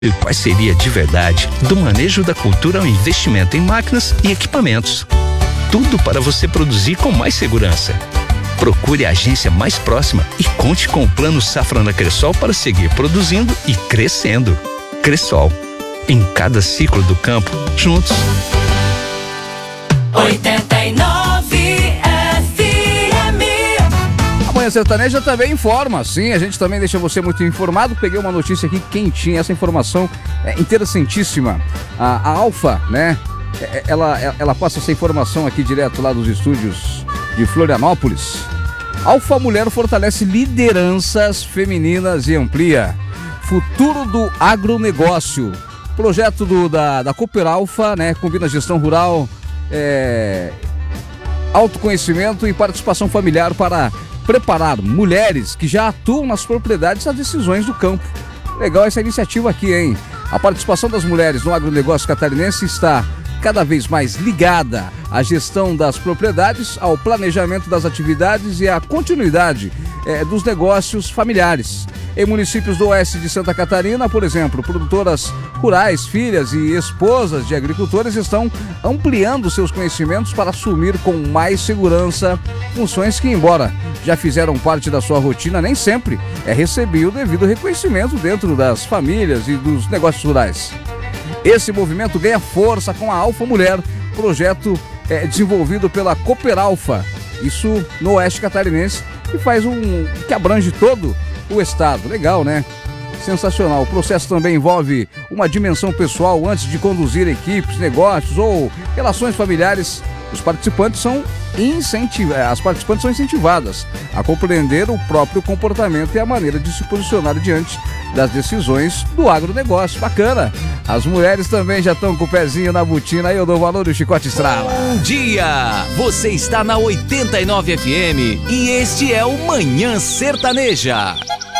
E parceria de verdade, do manejo da cultura ao investimento em máquinas e equipamentos. Tudo para você produzir com mais segurança. Procure a agência mais próxima e conte com o Plano Safra na Cressol para seguir produzindo e crescendo. Cressol, em cada ciclo do campo, juntos. 89 FM. A Manhã Sertaneja também informa, sim, a gente também deixa você muito informado. Peguei uma notícia aqui quentinha, essa informação é interessantíssima. A Alfa, né, ela passa essa informação aqui direto lá dos estúdios de Florianópolis. Alfa Mulher fortalece lideranças femininas e amplia futuro do agronegócio. Projeto da Cooper Alfa, né, combina gestão rural, autoconhecimento e participação familiar para preparar mulheres que já atuam nas propriedades às decisões do campo. Legal essa iniciativa aqui, hein? A participação das mulheres no agronegócio catarinense está cada vez mais ligada à gestão das propriedades, ao planejamento das atividades e à continuidade dos negócios familiares. Em municípios do oeste de Santa Catarina, por exemplo, produtoras rurais, filhas e esposas de agricultores estão ampliando seus conhecimentos para assumir com mais segurança funções que, embora já fizeram parte da sua rotina, nem sempre é recebido o devido reconhecimento dentro das famílias e dos negócios rurais. Esse movimento ganha força com a Alfa Mulher, projeto desenvolvido pela Cooper Alfa, isso no oeste catarinense, que abrange todo o estado. Legal, né? Sensacional. O processo também envolve uma dimensão pessoal antes de conduzir equipes, negócios ou relações familiares. As participantes são incentivadas a compreender o próprio comportamento e a maneira de se posicionar diante das decisões do agronegócio. Bacana! As mulheres também já estão com o pezinho na botina. Aí eu dou valor e o chicote estrala. Bom dia! Você está na 89 FM e este é o Manhã Sertaneja.